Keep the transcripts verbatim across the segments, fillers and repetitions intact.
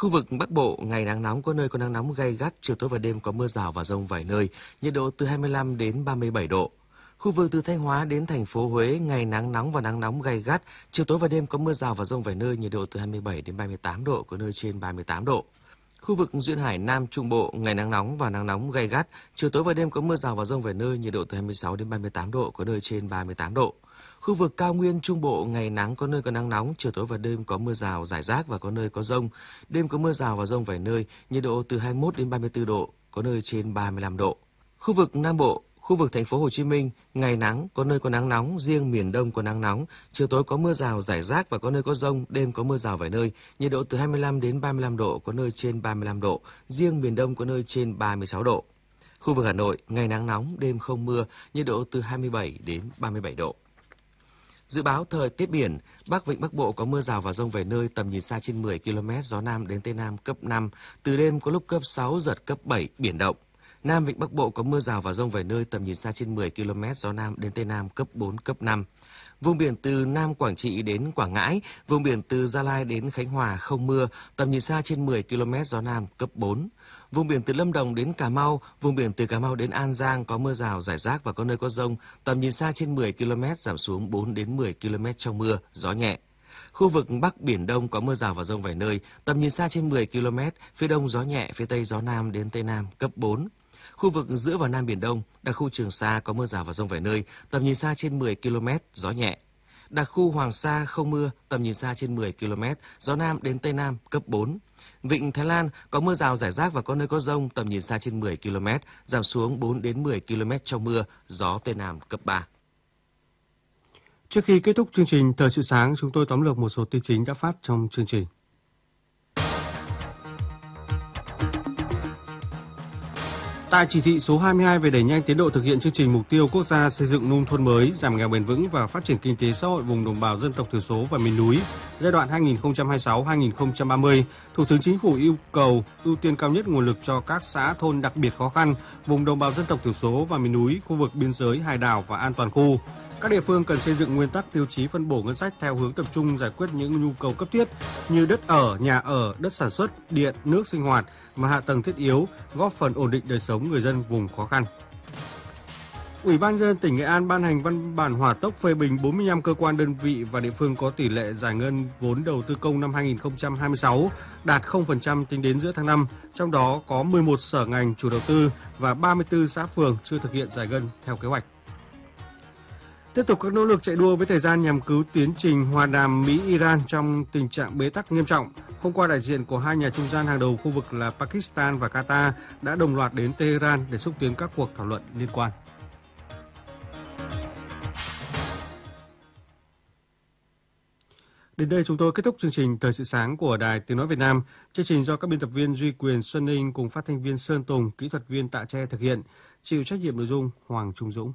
Khu vực Bắc Bộ, ngày nắng nóng, có nơi có nắng nóng gay gắt, chiều tối và đêm có mưa rào và dông vài nơi, nhiệt độ từ hai mươi lăm đến ba mươi bảy độ. Khu vực từ Thanh Hóa đến thành phố Huế, ngày nắng nóng và nắng nóng gay gắt, chiều tối và đêm có mưa rào và dông vài nơi, nhiệt độ từ hai mươi bảy đến ba mươi tám độ, có nơi trên ba mươi tám độ. Khu vực duyên hải Nam Trung Bộ, ngày nắng nóng và nắng nóng gay gắt, chiều tối và đêm có mưa rào và dông vài nơi, nhiệt độ từ hai mươi sáu đến ba mươi tám độ, có nơi trên ba mươi tám độ. Khu vực cao nguyên Trung Bộ, ngày nắng, có nơi có nắng nóng, chiều tối và đêm có mưa rào rải rác và có nơi có dông. Đêm có mưa rào và dông vài nơi, nhiệt độ từ hai mươi mốt đến ba mươi tư độ, có nơi trên ba mươi lăm độ. Khu vực Nam Bộ, khu vực thành phố Hồ Chí Minh, ngày nắng, có nơi có nắng nóng, riêng miền Đông có nắng nóng, chiều tối có mưa rào rải rác và có nơi có dông, đêm có mưa rào vài nơi, nhiệt độ từ hai mươi lăm đến ba mươi lăm độ, có nơi trên ba mươi lăm độ, riêng miền Đông có nơi trên ba mươi sáu độ. Khu vực Hà Nội, ngày nắng nóng, đêm không mưa, nhiệt độ từ hai mươi bảy đến ba mươi bảy độ. Dự báo thời tiết biển, Bắc Vịnh Bắc Bộ có mưa rào và dông vài nơi, tầm nhìn xa trên mười ki lô mét, gió Nam đến Tây Nam cấp năm, từ đêm có lúc cấp sáu, giật cấp bảy, biển động. Nam Vịnh Bắc Bộ có mưa rào và dông vài nơi, tầm nhìn xa trên mười ki lô mét, gió Nam đến Tây Nam cấp bốn, cấp năm. Vùng biển từ Nam Quảng Trị đến Quảng Ngãi, vùng biển từ Gia Lai đến Khánh Hòa không mưa, tầm nhìn xa trên mười ki lô mét, gió Nam cấp bốn. Vùng biển từ Lâm Đồng đến Cà Mau, vùng biển từ Cà Mau đến An Giang có mưa rào rải rác và có nơi có dông, tầm nhìn xa trên mười ki lô mét, giảm xuống bốn đến mười ki lô mét trong mưa, gió nhẹ. Khu vực Bắc Biển Đông có mưa rào và dông vài nơi, tầm nhìn xa trên mười ki lô mét, phía Đông gió nhẹ, phía Tây gió Nam đến Tây Nam cấp bốn. Khu vực giữa và Nam Biển Đông, đặc khu Trường Sa có mưa rào và dông vài nơi, tầm nhìn xa trên mười ki lô mét, gió nhẹ. Đặc khu Hoàng Sa không mưa, tầm nhìn xa trên mười ki lô mét, gió Nam đến Tây Nam cấp bốn. Vịnh Thái Lan có mưa rào rải rác và có nơi có dông, tầm nhìn xa trên mười ki lô mét, giảm xuống bốn đến mười ki lô mét trong mưa, gió Tây Nam cấp ba. Trước khi kết thúc chương trình Thời sự sáng, chúng tôi tóm lược một số tin chính đã phát trong chương trình. Tại chỉ thị số hai mươi hai về đẩy nhanh tiến độ thực hiện chương trình mục tiêu quốc gia xây dựng nông thôn mới, giảm nghèo bền vững và phát triển kinh tế xã hội vùng đồng bào dân tộc thiểu số và miền núi giai đoạn hai nghìn không trăm hai mươi sáu đến hai nghìn không trăm ba mươi, Thủ tướng Chính phủ yêu cầu ưu tiên cao nhất nguồn lực cho các xã thôn đặc biệt khó khăn, vùng đồng bào dân tộc thiểu số và miền núi, khu vực biên giới, hải đảo và an toàn khu. Các địa phương cần xây dựng nguyên tắc tiêu chí phân bổ ngân sách theo hướng tập trung giải quyết những nhu cầu cấp thiết như đất ở, nhà ở, đất sản xuất, điện, nước sinh hoạt và hạ tầng thiết yếu, góp phần ổn định đời sống người dân vùng khó khăn. Ủy ban nhân dân tỉnh Nghệ An ban hành văn bản hỏa tốc phê bình bốn mươi lăm cơ quan đơn vị và địa phương có tỷ lệ giải ngân vốn đầu tư công năm hai nghìn không trăm hai mươi sáu đạt không phần trăm tính đến giữa tháng năm, trong đó có mười một sở ngành chủ đầu tư và ba mươi tư xã phường chưa thực hiện giải ngân theo kế hoạch. Tiếp tục các nỗ lực chạy đua với thời gian nhằm cứu tiến trình hòa đàm Mỹ-Iran trong tình trạng bế tắc nghiêm trọng. Hôm qua, đại diện của hai nhà trung gian hàng đầu khu vực là Pakistan và Qatar đã đồng loạt đến Tehran để xúc tiến các cuộc thảo luận liên quan. Đến đây chúng tôi kết thúc chương trình Thời sự sáng của Đài Tiếng nói Việt Nam. Chương trình do các biên tập viên Duy Quyền, Xuân Ninh cùng phát thanh viên Sơn Tùng, kỹ thuật viên Tạ Tre thực hiện. Chịu trách nhiệm nội dung Hoàng Trung Dũng.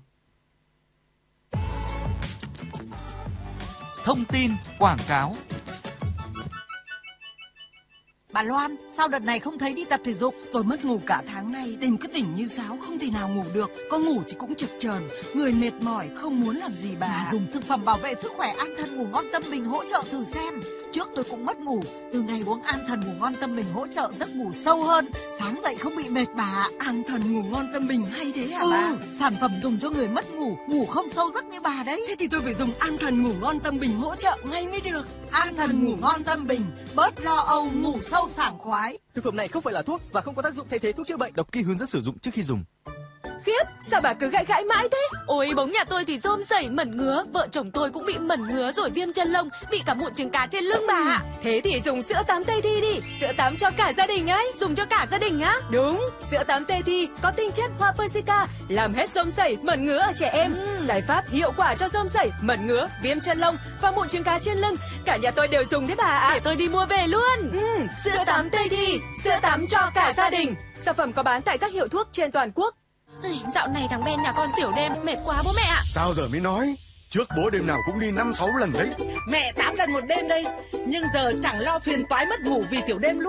Thông tin quảng cáo. Bà Loan, sao đợt này không thấy đi tập thể dục? Tôi mất ngủ cả tháng nay, đêm cứ tỉnh như sáo, không thể nào ngủ được. Có ngủ thì cũng chập chờn, người mệt mỏi, không muốn làm gì bà. Bà dùng thực phẩm bảo vệ sức khỏe An Thần Ngủ Ngon Tâm Bình hỗ trợ thử xem. Trước tôi cũng mất ngủ, từ ngày uống An Thần Ngủ Ngon Tâm Bình hỗ trợ giấc ngủ sâu hơn, sáng dậy không bị mệt bà. An Thần Ngủ Ngon Tâm Bình hay thế hả ừ, bà? Sản phẩm dùng cho người mất ngủ, ngủ không sâu giấc như bà đấy. Thế thì tôi phải dùng An Thần Ngủ Ngon Tâm Bình hỗ trợ ngay mới được. An Thần Ngủ Ngon Tâm Bình, bớt lo âu, ngủ sâu sảng khoái. Thực phẩm này không phải là thuốc và không có tác dụng thay thế thuốc chữa bệnh. Đọc kỹ hướng dẫn sử dụng trước khi dùng. Khiếp, sao bà cứ gãi gãi mãi thế? Ôi, bóng nhà tôi thì rôm rẩy mẩn ngứa, vợ chồng tôi cũng bị mẩn ngứa rồi viêm chân lông, bị cả mụn trứng cá trên lưng bà ạ. Thế thì dùng sữa tắm Tây Thi đi, sữa tắm cho cả gia đình ấy. Dùng cho cả gia đình á? Đúng, sữa tắm Tây Thi có tinh chất hoa persica, làm hết rôm rẩy, mẩn ngứa ở trẻ em. Ừ. Giải pháp hiệu quả cho rôm rẩy, mẩn ngứa, viêm chân lông và mụn trứng cá trên lưng. Cả nhà tôi đều dùng đấy bà ạ. Để tôi đi mua về luôn. Ừ, sữa, sữa tắm Tây Thi, sữa tắm cho cả gia đình. Sản phẩm có bán tại các hiệu thuốc trên toàn quốc. Dạo này thằng Ben nhà con tiểu đêm mệt quá bố mẹ ạ. Sao giờ mới nói? Trước bố đêm nào cũng đi năm sáu lần đấy. Mẹ tám lần một đêm đây, nhưng giờ chẳng lo phiền toái mất ngủ vì tiểu đêm luôn.